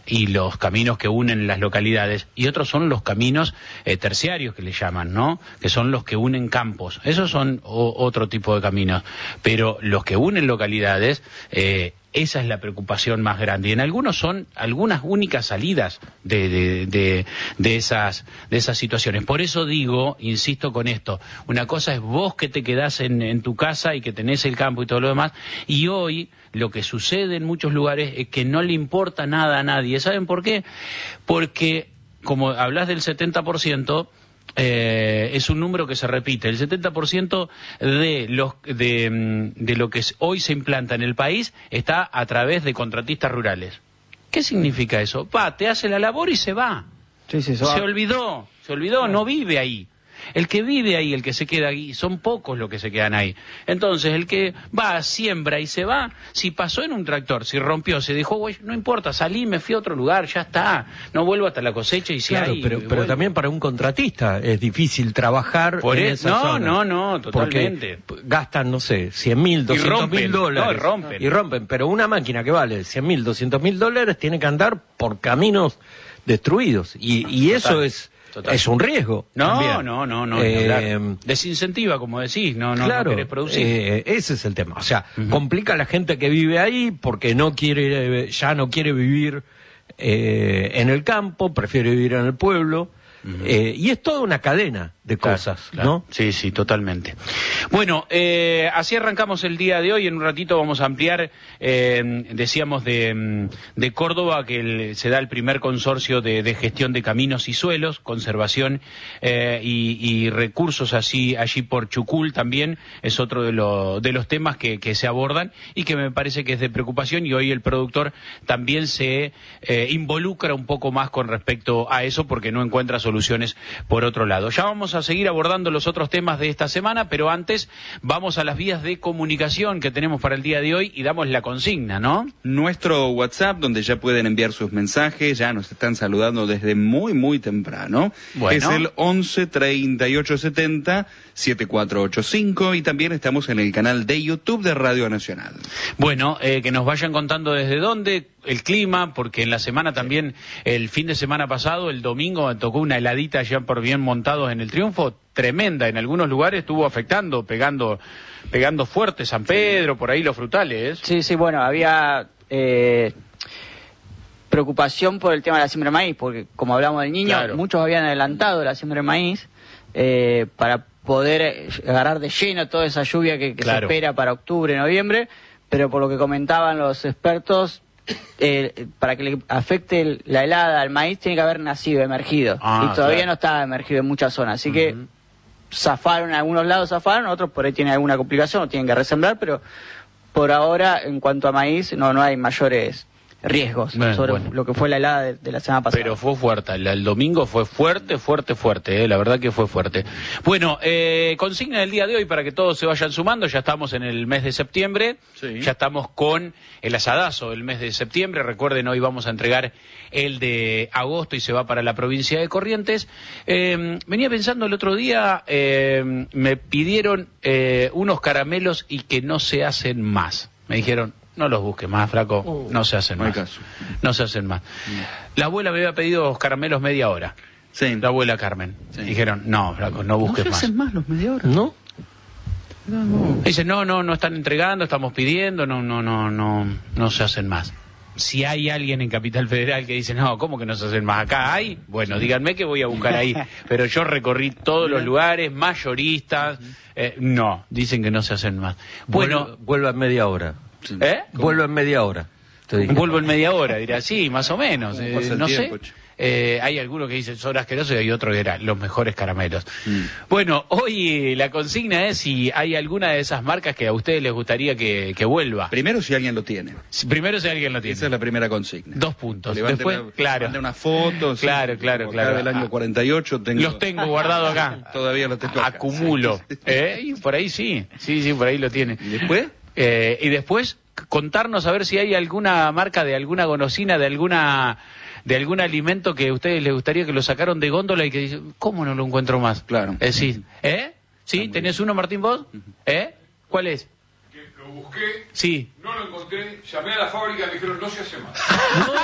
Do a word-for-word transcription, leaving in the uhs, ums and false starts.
y los caminos que unen las localidades, y otros son los caminos eh, terciarios que le llaman, ¿no? Que son los que unen campos. Esos son o, otro tipo de caminos, pero los que unen localidades, eh, esa es la preocupación más grande. Y en algunos son algunas únicas salidas de, de, de, de, esas, de esas situaciones. Por eso digo, insisto con esto, una cosa es vos que te quedás en, en tu casa y que tenés el campo y todo lo demás, y hoy lo que sucede en muchos lugares es que no le importa nada a nadie. ¿Saben por qué? Porque, como hablas del setenta por ciento... Eh, es un número que se repite. El setenta por ciento de, los, de, de lo que hoy se implanta en el país está a través de contratistas rurales. ¿Qué significa eso? Va, te hace la labor y se va. Sí, sí, se, se va. olvidó, se olvidó, no vive ahí. El que vive ahí, el que se queda ahí, son pocos los que se quedan ahí. Entonces, el que va, siembra y se va, si pasó en un tractor, si rompió, se dejó, güey, no importa, salí, me fui a otro lugar, ya está, no vuelvo hasta la cosecha y si claro, hay... pero, pero también para un contratista es difícil trabajar Por en el, esa no, zona. No, no, no, totalmente. Porque gastan, no sé, cien mil, doscientos mil dólares. No, y rompen. Y rompen, pero una máquina que vale cien mil, doscientos mil dólares tiene que andar por caminos destruidos. Y, y eso es... Total. Es un riesgo. No, también. no, no, no. Eh, Desincentiva, como decís, no, no, claro, no querés producir. Eh, ese es el tema. O sea, uh-huh. complica a la gente que vive ahí porque no quiere, ya no quiere vivir eh, en el campo, prefiere vivir en el pueblo. Uh-huh. eh, y es toda una cadena de cosas, claro, claro. ¿no? Sí, sí, totalmente. Bueno, eh, así arrancamos el día de hoy. En un ratito vamos a ampliar, eh, decíamos de, de Córdoba, que el, se da el primer consorcio de, de gestión de caminos y suelos, conservación eh, y, y recursos así allí por Chucul también, es otro de, lo, de los temas que, que se abordan y que me parece que es de preocupación, y hoy el productor también se eh, involucra un poco más con respecto a eso porque no encuentra soluciones por otro lado. Ya vamos a seguir abordando los otros temas de esta semana, pero antes vamos a las vías de comunicación que tenemos para el día de hoy y damos la consigna, ¿no? Nuestro WhatsApp, donde ya pueden enviar sus mensajes, ya nos están saludando desde muy, muy temprano. Bueno. Es el once, treinta y ocho, setenta, setenta y cuatro ochenta y cinco, y también estamos en el canal de YouTube de Radio Nacional. Bueno, eh, que nos vayan contando desde dónde, el clima, porque en la semana también, el fin de semana pasado, el domingo, me tocó una heladita ya por bien montados en el Triunfo, tremenda, en algunos lugares estuvo afectando, pegando pegando fuerte, San Pedro, por ahí los frutales. Sí, sí, bueno, había eh, preocupación por el tema de la siembra de maíz, porque como hablamos del niño, claro, muchos habían adelantado la siembra de maíz eh, para poder agarrar de lleno toda esa lluvia que, que claro. se espera para octubre, noviembre, pero por lo que comentaban los expertos, Eh, para que le afecte el, la helada al maíz tiene que haber nacido, emergido, ah, y todavía claro. no está emergido en muchas zonas, así uh-huh. que zafaron, en algunos lados zafaron, otros por ahí tienen alguna complicación o tienen que resembrar, pero por ahora en cuanto a maíz no, no hay mayores riesgos bueno, sobre bueno. lo que fue la helada de, de la semana pasada. Pero fue fuerte, el, el domingo fue fuerte, fuerte, fuerte, eh, la verdad que fue fuerte. Bueno, eh, consigna del día de hoy para que todos se vayan sumando, ya estamos en el mes de septiembre, sí. ya estamos con el asadazo del mes de septiembre, recuerden, hoy vamos a entregar el de agosto y se va para la provincia de Corrientes. Eh, venía pensando el otro día, eh, me pidieron eh, unos caramelos y que no se hacen más, me dijeron, no los busques más, flaco, oh, no se hacen no más. Caso. No se hacen más. Mm. La abuela me había pedido los caramelos media hora. Sí. La abuela Carmen. Sí. Dijeron, no, flaco, no busques más. ¿No se hacen más los media hora? ¿No? No, no. Dicen, no, no, no están entregando, estamos pidiendo, no, no, no, no, no se hacen más. Si hay alguien en Capital Federal que dice, no, ¿cómo que no se hacen más? Acá hay, bueno, díganme que voy a buscar ahí. Pero yo recorrí todos los lugares, mayoristas, eh, no, dicen que no se hacen más. Bueno, vuelvo a media hora. Sí. ¿Eh? Vuelvo en media hora. Vuelvo en media hora, dirá, sí, más o menos. Eh, no tiempo, sé. Eh, hay algunos que dicen son asquerosos y hay otros que eran los mejores caramelos. Mm. Bueno, hoy la consigna es si hay alguna de esas marcas que a ustedes les gustaría que, que vuelva. Primero si alguien lo tiene. Primero si alguien lo tiene. Esa es la primera consigna. Dos puntos. Levanten Después, una, claro. una foto. Claro, sí, claro, claro. Del año cuarenta y ocho tengo... Los tengo guardados acá. Todavía los tengo acá. Acumulo. ¿Eh? Y por ahí sí. Sí, sí, por ahí lo tienen. ¿Y después? Eh, y después contarnos a ver si hay alguna marca de alguna golosina, de alguna de algún alimento que a ustedes les gustaría que lo sacaron de góndola y que dicen, ¿cómo no lo encuentro más? Claro. Es decir, ¿eh? ¿Sí? ¿Tenés uno, Martín, vos? ¿Eh? ¿Cuál es? Que lo busqué, sí. no lo encontré, llamé a la fábrica y me dijeron, no se hace más.